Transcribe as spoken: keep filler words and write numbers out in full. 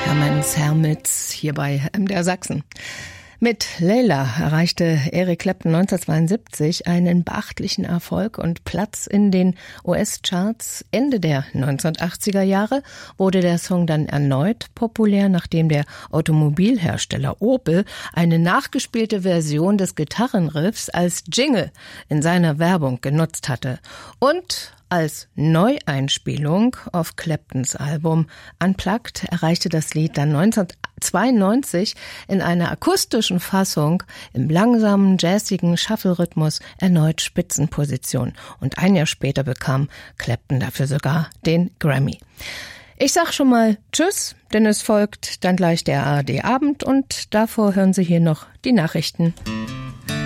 Hermanns Hermits hier bei M D R Sachsen. Mit Layla erreichte Eric Clapton neunzehnhundertzweiundsiebzig einen beachtlichen Erfolg und Platz in den U S-Charts. Ende der neunzehnhundertachtziger Jahre wurde der Song dann erneut populär, nachdem der Automobilhersteller Opel eine nachgespielte Version des Gitarrenriffs als Jingle in seiner Werbung genutzt hatte. Und als Neueinspielung auf Claptons Album Unplugged erreichte das Lied dann neunzehnhundertzweiundneunzig in einer akustischen Fassung im langsamen, jazzigen Shuffle-Rhythmus erneut Spitzenposition. Und ein Jahr später bekam Clapton dafür sogar den Grammy. Ich sag schon mal Tschüss, denn es folgt dann gleich der A R D-Abend und davor hören Sie hier noch die Nachrichten.